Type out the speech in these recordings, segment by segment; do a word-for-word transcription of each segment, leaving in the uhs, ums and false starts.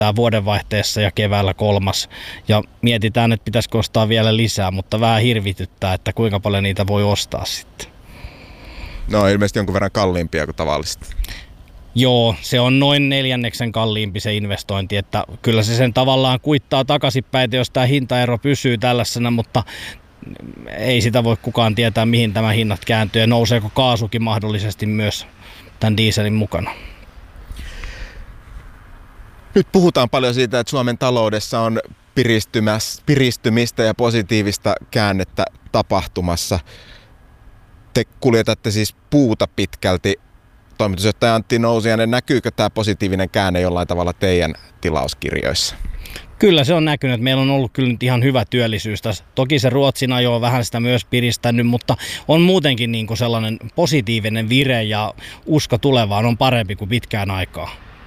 vuodenvaihteessa ja keväällä kolmas. Ja mietitään, että pitäisikö ostaa vielä lisää, mutta vähän hirvityttää, että kuinka paljon niitä voi ostaa sitten. No ilmeisesti jonkun verran kalliimpia kuin tavallisesti. Joo, se on noin neljänneksen kalliimpi se investointi, että kyllä se sen tavallaan kuittaa takaisinpäin, jos tämä hintaero pysyy tällaisena, mutta ei sitä voi kukaan tietää, mihin tämä hinnat kääntyy ja nouseeko kaasukin mahdollisesti myös tämän dieselin mukana. Nyt puhutaan paljon siitä, että Suomen taloudessa on piristymistä ja positiivista käännettä tapahtumassa. Te kuljetatte siis puuta pitkälti. Toimitusjohtaja Antti Nousiainen, näkyykö tämä positiivinen käänne jollain tavalla teidän tilauskirjoissa? Kyllä se on näkynyt. Meillä on ollut kyllä nyt ihan hyvä työllisyys tässä. Toki se Ruotsin ajo on vähän sitä myös piristänyt, mutta on muutenkin niin kuin sellainen positiivinen vire ja usko tulevaan on parempi kuin pitkään aikaa.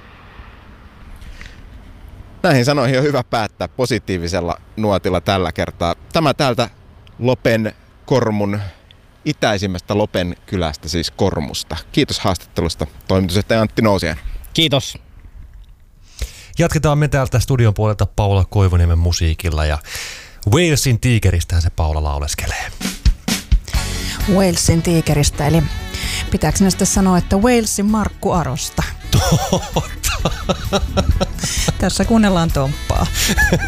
Näihin sanoihin on hyvä päättää positiivisella nuotilla tällä kertaa. Tämä täältä Lopen Kormun itäisimmästä Lopen kylästä, siis Kormusta. Kiitos haastattelusta, toimitusjohtaja Antti Nousiainen. Kiitos. Jatketaan me täältä studion puolelta Paula Koivuniemen musiikilla ja Walesin tiikeristähän se Paula lauleskelee. Walesin tiikeristä, eli pitääkö näistä sanoa, että Walesin Markku Arosta? Totta. Tässä kuunnellaan Tomppaa.